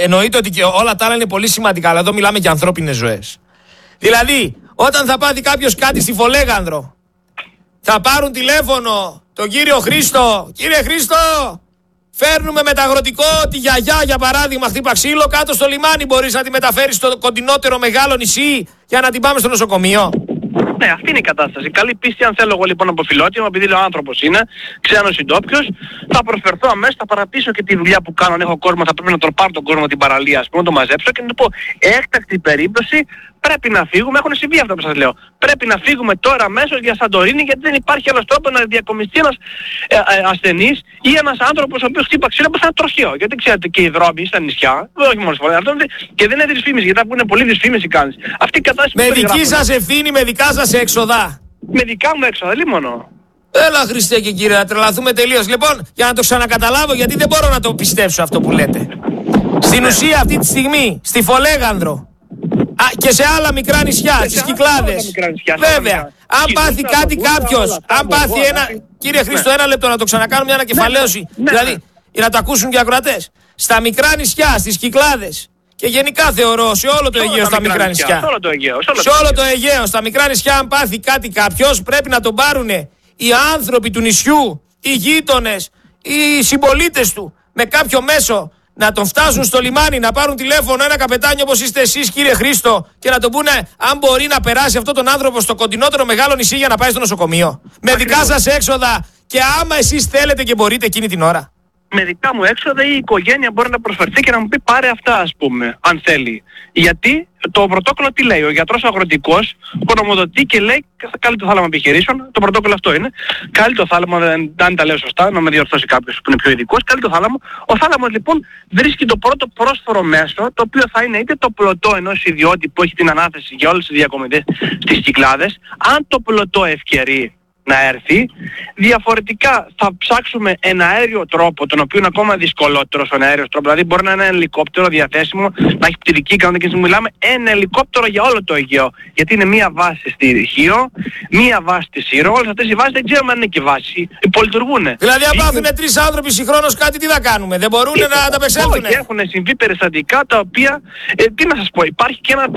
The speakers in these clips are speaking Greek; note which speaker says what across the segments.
Speaker 1: εννοείται ότι και όλα τα άλλα είναι πολύ σημαντικά, αλλά εδώ μιλάμε για ανθρώπινες ζωές. Δηλαδή, όταν θα πάθει κάποιος κάτι στη Φολέγανδρο, θα πάρουν τηλέφωνο τον κύριο Χρήστο. Κύριε Χρήστο, φέρνουμε μεταγρωτικό τη γιαγιά, για παράδειγμα, χτύπα ξύλο κάτω στο λιμάνι. Μπορείς να τη μεταφέρεις στο κοντινότερο μεγάλο νησί για να την πάμε στο νοσοκομείο?
Speaker 2: Ναι, αυτή είναι η κατάσταση. Καλή πίστη, αν θέλω εγώ λοιπόν από φιλότιμο, επειδή λέω άνθρωπος είναι, ξένος ή ντόπιος, θα προσφερθώ αμέσως, θα παρατήσω και τη δουλειά που κάνω. Αν έχω κόσμο, θα πρέπει να τον πάρω τον κόσμο την παραλία, ας πούμε, να τον μαζέψω και να του πω: έκτακτη περίπτωση, πρέπει να φύγουμε. Έχουν συμβεί αυτά που σας λέω. Πρέπει να φύγουμε τώρα αμέσως για Σαντορίνη, γιατί δεν υπάρχει άλλος τρόπο να διακομιστεί ένας ασθενής ή ένας άνθρωπος ο οποίος χτύπα ξύλο, όπως ένα τροχαίο. Γιατί ξέρετε και οι δρόμοι στα νησιά, όχι μόνο στις φορές, και δεν είναι δυσφήμιση, γιατί που είναι πολύ δυσφήμιση κάνεις. Αυτή η κατάσταση.
Speaker 1: Με δική σας ευθύνη, με δικά σας έξοδα.
Speaker 2: Με δικά μου έξοδα, λίμωνο.
Speaker 1: Έλα Χριστέ και Κύριε, να τρελαθούμε τελείως. Λοιπόν, για να το ξανακαταλάβω, γιατί δεν μπορώ να το πιστέψω αυτό που λέτε. Στην ουσία αυτή τη στιγμή, στη Φολέγανδρο και σε άλλα μικρά νησιά, στις Κυκλάδες. Βέβαια, αν πάθει κάτι κάποιος, αν πάθει ένα... Κύριε Χρήστο, ένα λεπτό να το ξανακάνω μια ανακεφαλαίωση. Δηλαδή, για να το ακούσουν και οι ακροατές. Στα μικρά νησιά, στις Κυκλάδες και γενικά θεωρώ σε όλο το Αιγαίο στα μικρά νησιά. Σε όλο το Αιγαίο, στα μικρά νησιά, αν πάθει κάτι κάποιος, πρέπει να τον πάρουν οι άνθρωποι του νησιού, οι γείτονες, οι συμπολίτες του, με κάποιο μέσο να τον φτάσουν στο λιμάνι, να πάρουν τηλέφωνο ένα καπετάνιο όπως είστε εσείς, κύριε Χρήστο, και να τον πούνε αν μπορεί να περάσει αυτόν τον άνθρωπο στο κοντινότερο μεγάλο νησί για να πάει στο νοσοκομείο. Με δικά σας έξοδα και άμα εσείς θέλετε και μπορείτε εκείνη την ώρα.
Speaker 2: Με δικά μου έξοδα η οικογένεια μπορεί να προσφερθεί και να μου πει πάρε αυτά, ας πούμε, αν θέλει. Γιατί το πρωτόκολλο τι λέει? Ο γιατρός αγροτικός γνωμοδοτεί και λέει κάλει το θάλαμο επιχειρήσεων. Το πρωτόκολλο αυτό είναι. Κάλει το θάλαμο, αν τα λέω σωστά, να με διορθώσει κάποιος που είναι πιο ειδικός. Κάλει το θάλαμο. Ο θάλαμος λοιπόν βρίσκει το πρώτο πρόσφορο μέσο, το οποίο θα είναι είτε το πλωτό ενός ιδιώτη που έχει την ανάθεση για όλες τις διακομιδές στις Κυκλάδες, αν το πλωτό ευκαιρεί να έρθει. Διαφορετικά θα ψάξουμε ένα αέριο τρόπο, τον οποίο είναι ακόμα δυσκολότερος ο αέριος τρόπο. Δηλαδή μπορεί να είναι ένα ελικόπτερο διαθέσιμο, να έχει πτυρική ικανότητα και μιλάμε ένα ελικόπτερο για όλο το Αιγαίο. Γιατί είναι μία βάση στη Χίο, μία βάση στη Σύρο. Όλες αυτές οι βάσεις δεν ξέρουμε αν είναι και βάση. Υπολειτουργούν.
Speaker 1: Δηλαδή, αν πάθουν τρεις άνθρωποι συγχρόνως κάτι, τι θα κάνουμε? Δεν μπορούν να ανταπεξέλθουν?
Speaker 2: Έχουν συμβεί περιστατικά τα οποία. Τι να σας πω, υπάρχει και ένα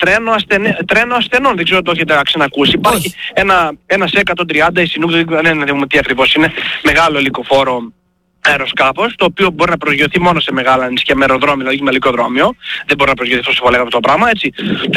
Speaker 2: τρένο ασθενών. Δεν ξέρω αν το έχετε ξανακούσει. Υπάρχει ένα 130 η Σινούκ, δεν δούμε τι ακριβώς είναι, μεγάλο ελικοφόρο αεροσκάφος, το οποίο μπορεί να προσγειωθεί μόνο σε μεγάλα νησιά με αεροδρόμιο, δηλαδή με ελικοδρόμιο. Δεν μπορεί να προσγειωθεί όσο λέγαμε αυτό το πράγμα, έτσι.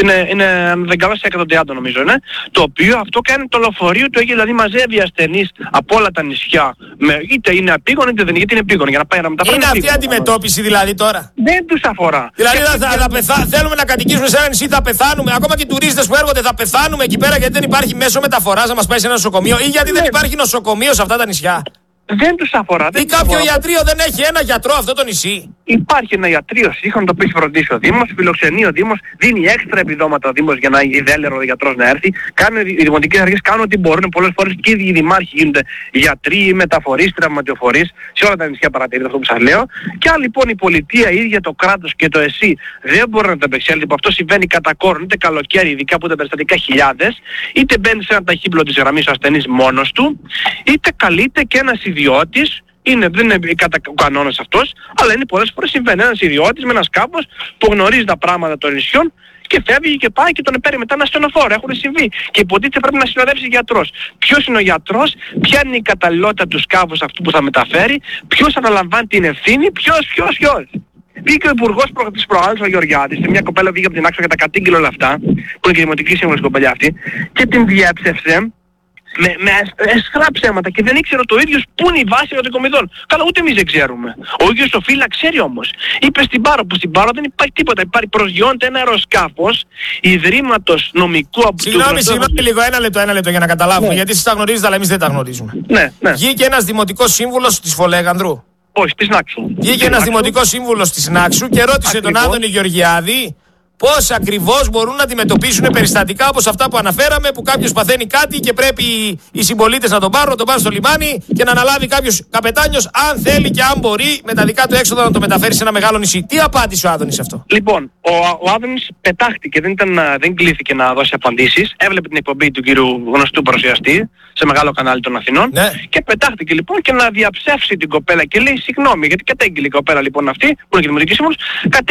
Speaker 2: Είναι δεν καλά σε 130 νομίζω είναι. Το οποίο αυτό κάνει το λεωφορείο του Αιγαίου, δηλαδή μαζεύει ασθενείς από όλα τα νησιά. Είτε είναι απίγον είτε δεν είναι, γιατί είναι επίγον. Για να πάει να μεταφέρει.
Speaker 1: Είναι αυτή η αντιμετώπιση δηλαδή τώρα?
Speaker 2: Δεν τους αφορά.
Speaker 1: Δηλαδή θέλουμε να κατοικήσουμε σε ένα νησί, θα πεθάνουμε. Ακόμα και οι τουρίστες που έρχονται θα πεθάνουμε εκεί πέρα γιατί δεν υπάρχει μέσο μεταφοράς να μας πάει σε ένα νοσοκομείο ή γιατί δεν υπάρχει νοσοκομείο σε αυτά τα νησιά.
Speaker 2: Δεν τους αφορά.
Speaker 1: Ή κάποιο ιατρείο δεν έχει ένα γιατρό αυτό το νησί?
Speaker 2: Υπάρχει ένα ιατρείο σύγχρονο το οποίο έχει φροντίσει ο Δήμος, φιλοξενεί ο Δήμος, δίνει έξτρα επιδόματα ο Δήμος για να ιδέλερο ο γιατρός να έρθει. Οι δημοτικές αρχές κάνουν ό,τι μπορούν, πολλές φορές και οι δημάρχοι γίνονται γιατροί, μεταφορείς, τραυματιοφορείς, σε όλα τα νησιά παρατηρείται αυτό που σας λέω. Και αν λοιπόν η πολιτεία, η ίδια το κράτος και το ΕΣΥ δεν μπορεί να το επεξέλθει, που αυτό συμβαίνει κατά κόρον, είτε καλοκαίρι, ειδικά που είναι περιστατικά χιλιάδες, είτε μπαίνει σε ένα ταχύπλο της γραμμής ο ασθενής μόνος του, είτε καλείται και ένας ιδιώτης. Δεν είναι κατά κανόνας αυτός, αλλά είναι πολλές φορές συμβαίνει ένας ιδιώτης με ένα σκάφος που γνωρίζει τα πράγματα των νησιών και φεύγει και πάει και τον παίρνει μετά ένα ασθενοφόρο. Έχουν συμβεί. Και υποτίθεται πρέπει να συνοδεύσει γιατρός. Ποιος είναι ο γιατρός, ποια είναι η καταλληλότητα του σκάφους αυτού που θα μεταφέρει, ποιος αναλαμβάνει την ευθύνη, ποιος. Βγήκε ο υπουργός της προάλλης, ο Γεωργιάδης, μια κοπέλα βγήκε από την άξο και τα κατήγγειλε όλα αυτά, που είναι και δημοτική σύμβουλος η κοπέλα αυτή, και την διέψευσε με αισχρά ψέματα και δεν ήξερε το ίδιος πού είναι η βάση ερωτικομιδών. Καλά, ούτε εμείς δεν ξέρουμε. Ο ίδιος ο Φύλλα ξέρει όμως. Είπε στην Πάρο, που στην Πάρο δεν υπάρχει τίποτα. Προσγειώνεται ένα αεροσκάφος ιδρύματος νομικού από
Speaker 1: Συγγνώμη λίγο, ένα λεπτό για να καταλάβουμε. Ναι. Γιατί εσείς τα γνωρίζετε, αλλά εμείς δεν τα γνωρίζουμε.
Speaker 2: Ναι.
Speaker 1: Βγήκε ένας δημοτικός σύμβουλος της Φολέγανδρου.
Speaker 2: Όχι, της Νάξου.
Speaker 1: Βγήκε ένας δημοτικός σύμβουλος της Νάξου και ρώτησε τον Άδωνη Γεωργιάδη πώς ακριβώς μπορούν να αντιμετωπίσουν περιστατικά όπως αυτά που αναφέραμε, που κάποιος παθαίνει κάτι και πρέπει οι συμπολίτες να τον πάρουν στο λιμάνι και να αναλάβει κάποιος καπετάνιος, αν θέλει και αν μπορεί, με τα δικά του έξοδα να το μεταφέρει σε ένα μεγάλο νησί. Τι απάντησε ο Άδωνης αυτό?
Speaker 2: Λοιπόν, ο Άδωνης πετάχτηκε, δεν κλήθηκε να δώσει απαντήσεις. Έβλεπε την εκπομπή του κύριου γνωστού παρουσιαστή σε μεγάλο κανάλι των Αθηνών, ναι. Και πετάχτηκε λοιπόν και να διαψεύσει την κοπέλα και λέει συγγνώμη, γιατί κατέγγειλε η κοπέλα λοιπόν αυτή, που είναι και δημοτική σύμβουλος,